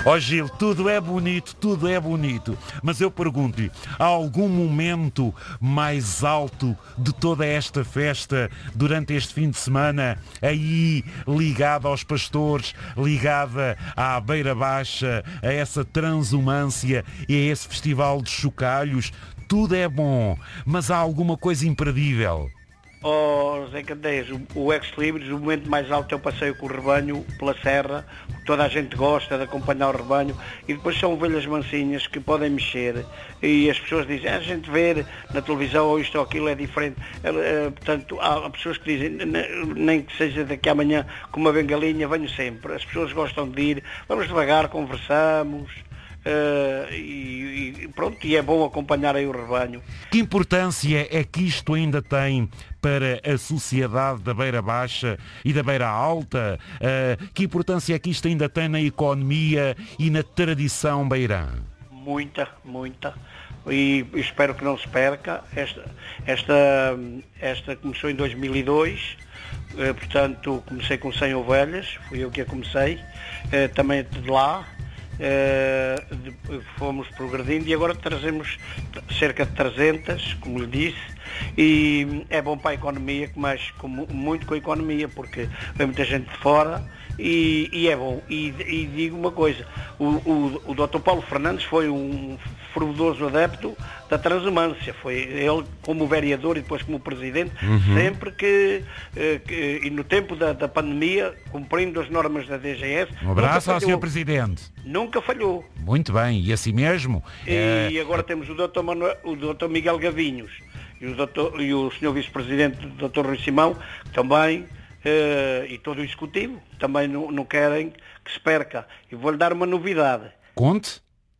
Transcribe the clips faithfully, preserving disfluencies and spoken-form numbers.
Ó Gil, tudo é bonito, tudo é bonito, mas eu pergunto-lhe, há algum momento mais alto de toda esta festa durante este fim de semana, aí ligada aos pastores, ligada à Beira Baixa, a essa transumância e a esse festival de chocalhos? Tudo é bom, mas há alguma coisa imperdível? Oh, Zé Candeias, o, o Ex-Libris, o momento mais alto é o passeio com o rebanho pela serra, toda a gente gosta de acompanhar o rebanho, e depois são ovelhas mansinhas que podem mexer, e as pessoas dizem, ah, a gente vê na televisão ou isto ou aquilo é diferente, uh, portanto, há, há pessoas que dizem, nem que seja daqui a amanhã com uma bengalinha, venho sempre, as pessoas gostam de ir, vamos devagar, conversamos. Uh, e, e pronto, e é bom acompanhar aí o rebanho. Que importância é que isto ainda tem para a sociedade da Beira Baixa e da Beira Alta? Uh, que importância é que isto ainda tem na economia e na tradição beirã? Muita, muita. E espero que não se perca. Esta, esta, esta começou em dois mil e dois. Uh, portanto, comecei com cem ovelhas, fui eu que a comecei. Uh, também de lá. Uh, de, fomos progredindo e agora trazemos cerca de trezentas, como lhe disse, e é bom para a economia, mas com, muito com a economia, porque vem muita gente de fora e, e é bom. E, e digo uma coisa, o, o, o doutor Paulo Fernandes foi um fervoroso adepto da transumância, foi ele como vereador e depois como presidente, uhum. sempre que, que e no tempo da, da pandemia, cumprindo as normas da D G S. Um abraço ao senhor Presidente. Nunca falhou. Muito bem, e assim mesmo. E é... agora temos o doutor Manuel, o doutor Miguel Gavinhos e o, doutor, e o senhor Vice-Presidente, o doutor Rui Simão, que também, uh, e todo o Executivo, também não, não querem que se perca. E vou-lhe dar uma novidade. Conte.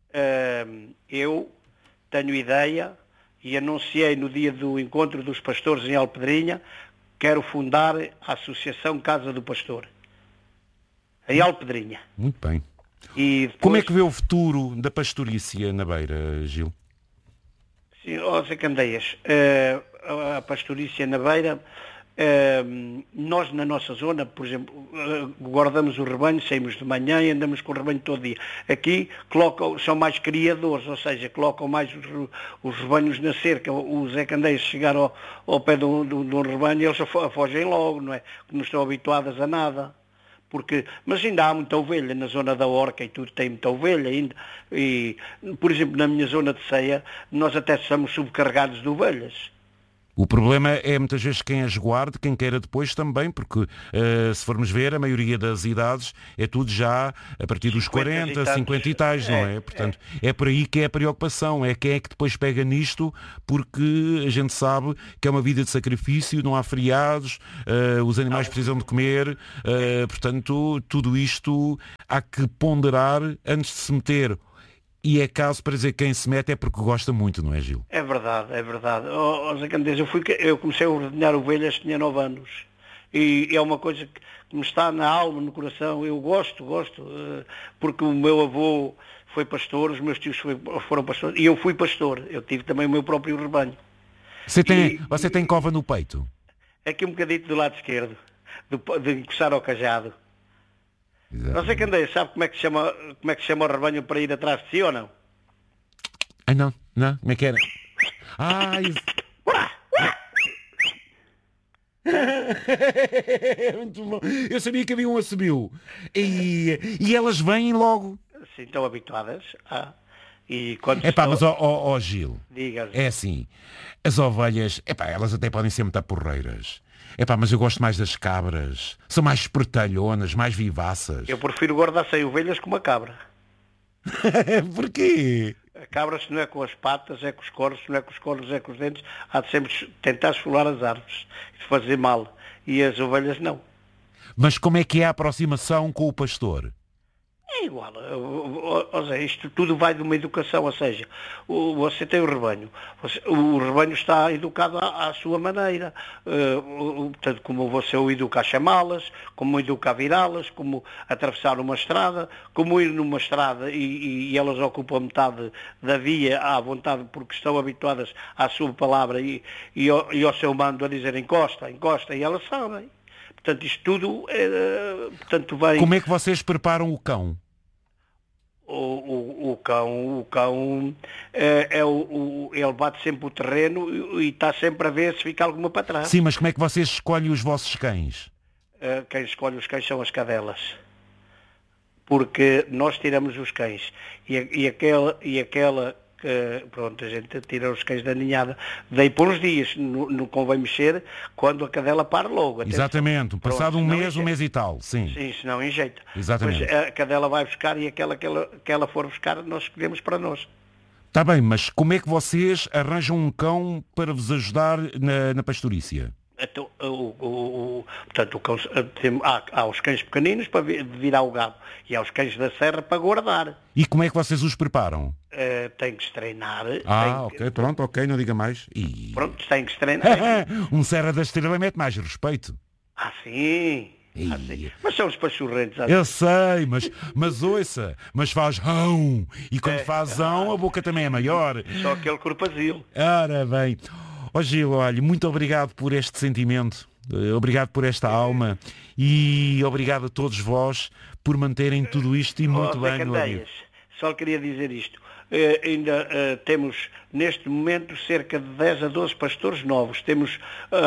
Uh, eu tenho ideia e anunciei no dia do encontro dos pastores em Alpedrinha, quero fundar a Associação Casa do Pastor. Em Alpedrinha. Muito bem. E depois... Como é que vê o futuro da pastorícia na Beira, Gil? Sim, ó Zé Candeias, uh, a pastorícia na Beira, uh, nós na nossa zona, por exemplo, uh, guardamos o rebanho, saímos de manhã e andamos com o rebanho todo dia. Aqui colocam, são mais criadores, ou seja, colocam mais os, os rebanhos na cerca. O Zé Candeias chegar ao, ao pé de um, de um rebanho, eles fogem logo, não é? Não estão habituadas a nada. Porque, mas ainda há muita ovelha na zona da Orca e tudo tem muita ovelha ainda. E, por exemplo, na minha zona de Ceia, nós até somos subcarregados de ovelhas. O problema é muitas vezes quem as guarde, quem queira depois também, porque uh, se formos ver, a maioria das idades é tudo já a partir dos quarenta, cinquenta e tais, não é? Portanto, é. é por aí que é a preocupação, é quem é que depois pega nisto, porque a gente sabe que é uma vida de sacrifício, não há feriados, uh, os animais precisam de comer, uh, portanto, tudo isto há que ponderar antes de se meter. E é caso para dizer que quem se mete é porque gosta muito, não é, Gil? É verdade, é verdade. Oh, oh, Zé Candeias, eu, fui, eu comecei a ordenhar ovelhas, tinha nove anos. E é uma coisa que me está na alma, no coração. Eu gosto, gosto, porque o meu avô foi pastor, os meus tios foram pastores, e eu fui pastor. Eu tive também o meu próprio rebanho. Você tem, e, você tem cova no peito? Aqui um bocadito do lado esquerdo, de, de encostar ao cajado. Não sei, Candeias, sabe como é que se chama, como é que se chama o rebanho para ir atrás de si ou não? Ai não, não, como é que era? Ah, isso... Muito bom. Eu sabia que havia um assobio. E, e elas vêm logo. Sim, estão habituadas. Ah. E quando é pá, estou... mas ó oh, oh, oh, Gil, diga. É assim, as ovelhas, é pá, elas até podem ser muito porreiras. É pá, mas eu gosto mais das cabras. São mais espertalhonas, mais vivaças. Eu prefiro guardar sem ovelhas que uma cabra. Porquê? A cabra, se não é com as patas, é com os cornos, se não é com os cornos, é com os dentes. Há de sempre tentar esfolar as árvores e fazer mal. E as ovelhas não. Mas como é que é a aproximação com o pastor? É igual, ou seja, isto tudo vai de uma educação, ou seja, você tem o rebanho, você, o rebanho está educado à, à sua maneira, uh, portanto, como você o educa a chamá-las, como o educa a virá-las, como atravessar uma estrada, como ir numa estrada e, e elas ocupam metade da via à vontade porque estão habituadas à sua palavra e, e, ao, e ao seu mando a dizer encosta, encosta, e elas sabem. Portanto, isto tudo, é, portanto, vai... Como é que vocês preparam o cão? o, o cão, o cão é, é o, o, ele bate sempre o terreno e está sempre a ver se fica alguma para trás. Sim, mas como é que vocês escolhem os vossos cães? Uh, quem escolhe os cães são as cadelas. Porque nós tiramos os cães. E, e aquela... E aquela que, pronto, a gente tira os cães da ninhada. Daí por uns dias, não convém mexer quando a cadela para logo. Exatamente, pronto, passado um mês, enjeita. um mês e tal, sim. Sim, senão enjeita. Exatamente. Depois a cadela vai buscar e aquela que ela, que ela for buscar, nós escolhemos para nós. Está bem, mas como é que vocês arranjam um cão para vos ajudar na, na pastorícia? Então, o, o, o, portanto, o cão, tem, há, há os cães pequeninos para virar o gado e há os cães da serra para guardar. E como é que vocês os preparam? Uh, tem que se treinar. Ah, tem ok, pronto, ok, não diga mais. E... Pronto, tem que se treinar. um Serra da Estrela mete mais respeito. Ah, sim. E... Ah, sim. Mas são os pachorrentos. Assim. Eu sei, mas, mas ouça, mas faz rão. E quando é, faz rão, a boca também é maior. Só aquele corpazil. Ora bem. Ó Gil, olha, muito obrigado por este sentimento, obrigado por esta alma e obrigado a todos vós por manterem tudo isto e muito oh, bem, meu amigo. Só queria dizer isto. Uh, ainda uh, temos, neste momento, cerca de dez a doze pastores novos. Temos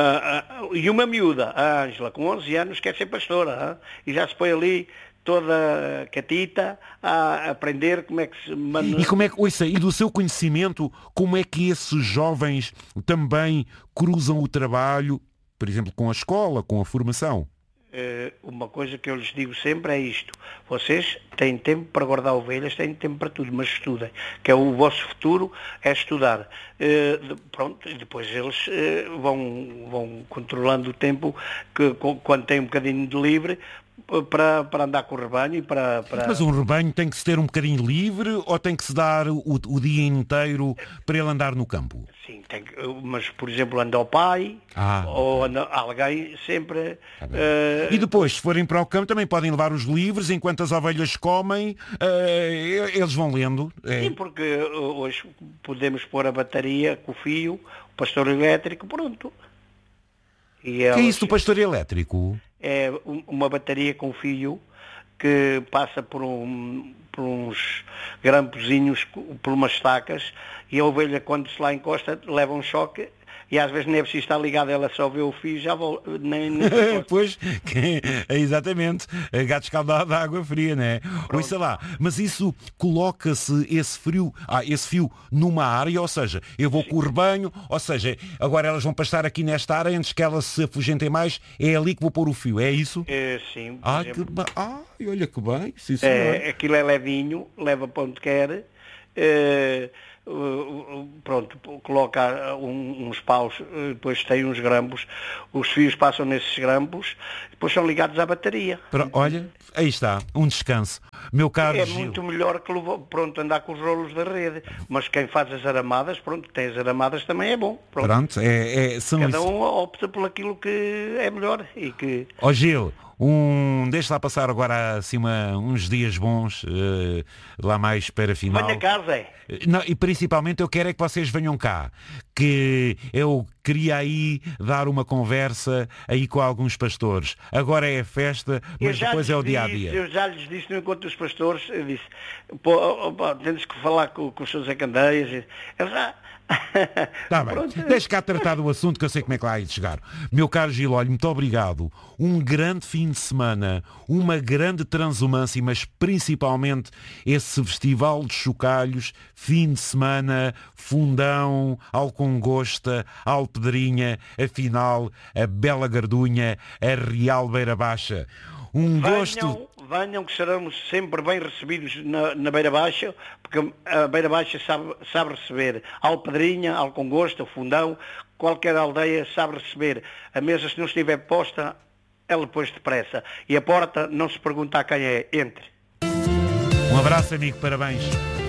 uh, uh, e uma miúda, a Ângela, com onze anos, quer ser pastora. Uh, e já se põe ali toda catita a aprender como é que se... E como é que, ouça, e do seu conhecimento, como é que esses jovens também cruzam o trabalho, por exemplo, com a escola, com a formação? Uh, uma coisa que eu lhes digo sempre é isto. Vocês têm tempo para guardar ovelhas, têm tempo para tudo, mas estudem. Que é o vosso futuro, é estudar. Uh, de, pronto, e depois eles uh, vão, vão controlando o tempo que, quando têm um bocadinho de livre, Para, para andar com o rebanho e para, para... Mas um rebanho tem que se ter um bocadinho livre ou tem que se dar o, o dia inteiro para ele andar no campo? Sim, tem que, mas por exemplo anda o pai ah, ou anda alguém sempre... Tá uh... E depois, se forem para o campo, também podem levar os livros enquanto as ovelhas comem, uh, eles vão lendo. É. Sim, porque hoje podemos pôr a bateria com o fio, o pastor elétrico, pronto. E elas... Que é isso do pastor elétrico? É uma bateria com fio que passa por, um, por uns grampozinhos, por umas estacas, e a ovelha, quando se lá encosta, leva um choque e às vezes nem é preciso estar ligado, ela só vê o fio e já volta. Nem, nem pois, que, exatamente, gato escaldado da água fria, não é? Ouça lá, mas isso coloca-se esse frio, ah, esse fio numa área, ou seja, eu vou Sim. com o rebanho, ou seja, agora elas vão pastar aqui nesta área, antes que elas se afugentem mais, é ali que vou pôr o fio, é isso? É, sim. Ah, que ba... ah, olha que bem. Sim, é, aquilo é levinho, leva para onde quer. É... Pronto, coloca um, uns paus, depois tem uns grampos, os fios passam nesses grampos, depois são ligados à bateria. Pero, olha, aí está, um descanso. Meu caro É Gil. muito melhor que pronto, andar com os rolos da rede, mas quem faz as aramadas, pronto, tem as aramadas também é bom. Pronto, pronto é, é, são cada isso. um opta por aquilo que é melhor. E que... Ó Gil, um, deixa lá passar agora assim uma, uns dias bons, uh, lá mais para final. Venha cá, Zé. Não, e principalmente eu quero é que vocês venham cá, que eu queria aí dar uma conversa aí com alguns pastores. Agora é a festa, mas depois é o dia a dia. Eu já lhes disse no encontro dos pastores, eu disse, pô, pô, temos que falar com, com os seus Candeias. Eles já... Tá bem, deixa cá tratar do assunto que eu sei como é que lá há de chegar. Meu caro Gil, olha, muito obrigado. Um grande fim de semana, uma grande transumância, mas principalmente esse festival de chocalhos, fim de semana, Fundão, Alcongosta, Alpedrinha, afinal, a Bela Gardunha, a Real Beira Baixa. Um venham, gosto... Venham que seremos sempre bem recebidos na, na Beira Baixa, porque a Beira Baixa sabe, sabe receber Alpedrinha, Alcongosta, Fundão, qualquer aldeia sabe receber. A mesa, se não estiver posta, ela pôs depressa. E a porta, não se pergunta a quem é, entre. Um abraço, amigo, parabéns.